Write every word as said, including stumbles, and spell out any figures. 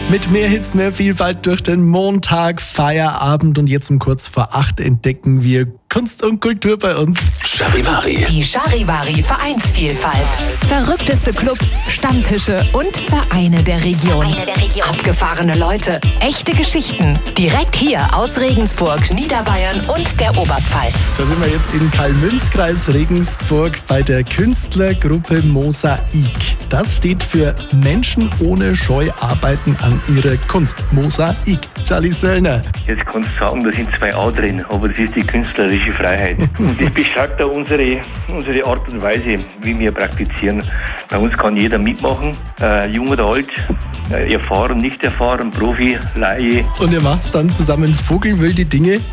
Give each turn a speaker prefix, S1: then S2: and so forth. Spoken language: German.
S1: Mit mehr Hits, mehr Vielfalt durch den Montag, Feierabend und jetzt um kurz vor acht entdecken wir Kunst und Kultur bei uns.
S2: Charivari.
S3: Die Charivari Vereinsvielfalt. Verrückteste Clubs, Stammtische und Vereine der Region.
S4: Vereine der Region.
S3: Abgefahrene Leute, echte Geschichten. Direkt hier aus Regensburg, Niederbayern und der Oberpfalz.
S1: Da sind wir jetzt in Karl-Münz-Kreis Regensburg bei der Künstlergruppe Mosaik. Das steht für Menschen ohne Scheu arbeiten an ihrer Kunst. Mosaik. Charlie Söllner.
S5: Jetzt kannst du sagen, da sind zwei A drin, aber das ist die künstlerische Freiheit. Und das beschreibt auch unsere, unsere Art und Weise, wie wir praktizieren. Bei uns kann jeder mitmachen, äh, jung oder alt, äh, erfahren, nicht erfahren, Profi, Laie.
S1: Und ihr macht dann zusammen vogelwilde Dinge.